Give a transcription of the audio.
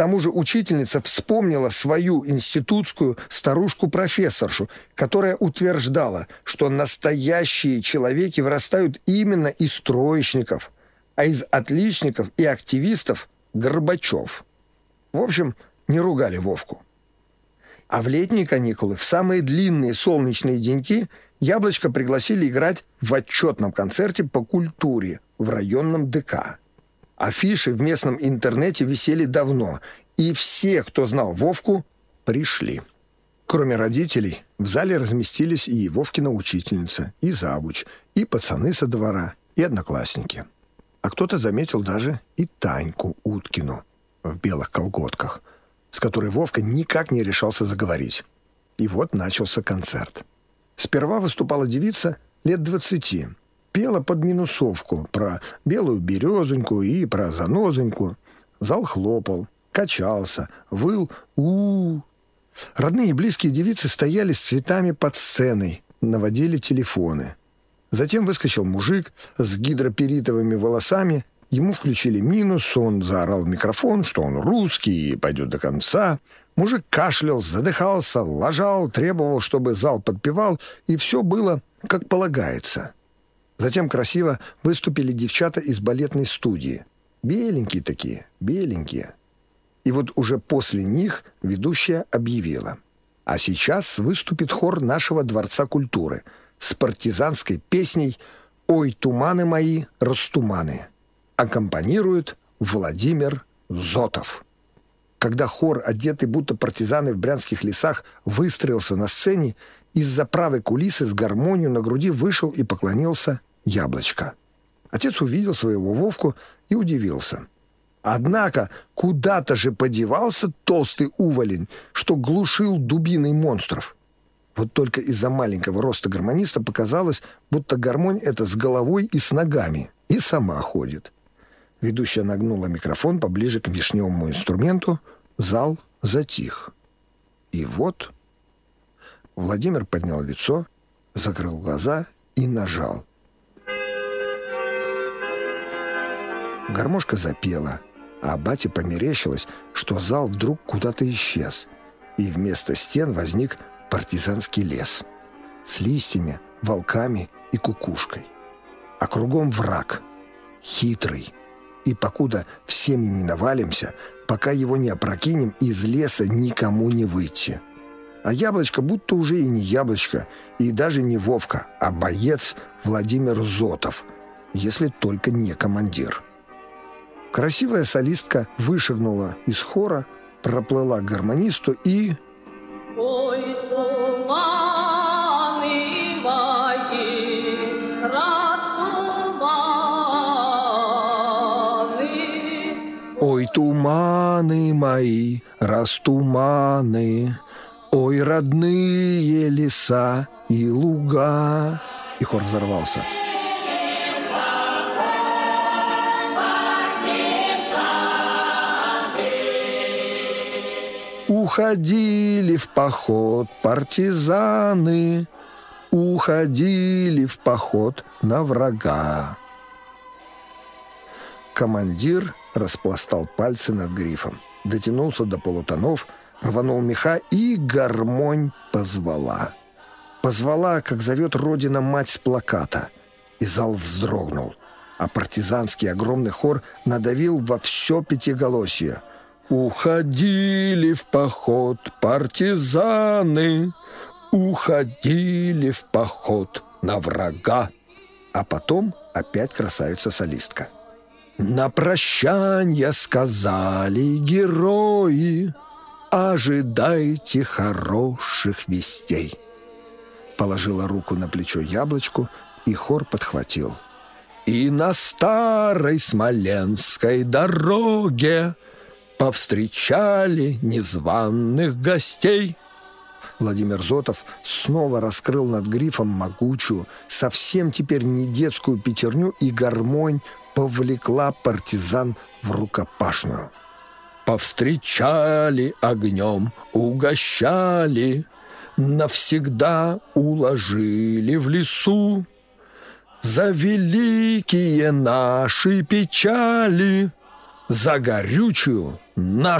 тому же учительница вспомнила свою институтскую старушку-профессоршу, которая утверждала, что настоящие человеки вырастают именно из троечников, а из отличников и активистов – Горбачев. В общем, не ругали Вовку. А в летние каникулы, в самые длинные солнечные деньки, Яблочко пригласили играть в отчетном концерте по культуре в районном ДК. Афиши в местном интернете висели давно, и все, кто знал Вовку, пришли. Кроме родителей, в зале разместились и Вовкина учительница, и завуч, и пацаны со двора, и одноклассники. А кто-то заметил даже и Таньку Уткину в белых колготках, с которой Вовка никак не решался заговорить. И вот начался концерт. Сперва выступала девица лет 20. Пела под минусовку про белую березоньку и про занозоньку. Зал хлопал, качался, выл у-у-у. Родные и близкие девицы стояли с цветами под сценой, наводили телефоны. Затем выскочил мужик с гидроперитовыми волосами. Ему включили минус, он заорал в микрофон, что он русский и пойдет до конца. Мужик кашлял, задыхался, лажал, требовал, чтобы зал подпевал, и все было как полагается. Затем красиво выступили девчата из балетной студии. Беленькие такие, беленькие. И вот уже после них ведущая объявила: а сейчас выступит хор нашего Дворца культуры с партизанской песней «Ой, туманы мои, растуманы». Аккомпанирует Владимир Зотов. Когда хор, одетый будто партизаны в брянских лесах, выстроился на сцене, из-за правой кулисы с гармонию на груди вышел и поклонился Яблочко. Отец увидел своего Вовку и удивился. Однако куда-то же подевался толстый уволень, что глушил дубиной монстров. Вот только из-за маленького роста гармониста показалось, будто гармонь эта с головой и с ногами, и сама ходит. Ведущая нагнула микрофон поближе к вишневому инструменту, зал затих. И вот Владимир поднял лицо, закрыл глаза и нажал. Гармошка запела, а бате померещилось, что зал вдруг куда-то исчез, и вместо стен возник партизанский лес с листьями, волками и кукушкой. А кругом враг, хитрый, и покуда все мы не навалимся, пока его не опрокинем, из леса никому не выйти. А Яблочко будто уже и не Яблочко, и даже не Вовка, а боец Владимир Зотов, если только не командир. Красивая солистка вышагнула из хора, проплыла к гармонисту и... Ой, туманы мои, растуманы. Ой, туманы мои, растуманы, ой, родные леса и луга. И хор взорвался. Уходили в поход партизаны, уходили в поход на врага. Командир распластал пальцы над грифом, дотянулся до полутонов, рванул меха, и гармонь позвала. Позвала, как зовет Родина мать с плаката. И зал вздрогнул, а партизанский огромный хор надавил во все пятиголосье. Уходили в поход партизаны, уходили в поход на врага. А потом опять красавица-солистка. На прощанье сказали герои: ожидайте хороших вестей. Положила руку на плечо Яблочку, и хор подхватил. И на старой смоленской дороге повстречали незваных гостей. Владимир Зотов снова раскрыл над грифом могучую, совсем теперь не детскую пятерню, и гармонь повлекла партизан в рукопашную. Повстречали огнем, угощали, навсегда уложили в лесу. За великие наши печали, за горючую нашу